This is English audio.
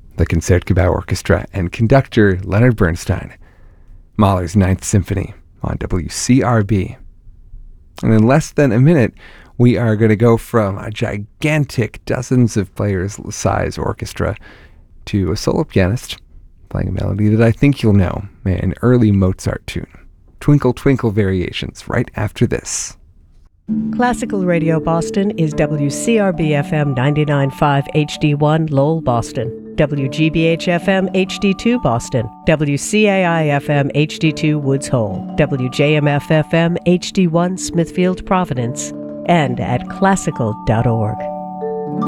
the Concertgebouw Orchestra and conductor Leonard Bernstein, Mahler's Ninth Symphony on WCRB. And in less than a minute, we are going to go from a gigantic, dozens of players size orchestra to a solo pianist playing a melody that I think you'll know, an early Mozart tune. Twinkle Twinkle Variations, right after this. Classical Radio Boston is WCRB-FM 99.5 HD1 Lowell, Boston, WGBH-FM HD2 Boston, WCAI-FM HD2 Woods Hole, WJMF-FM HD1 Smithfield, Providence, and at classical.org.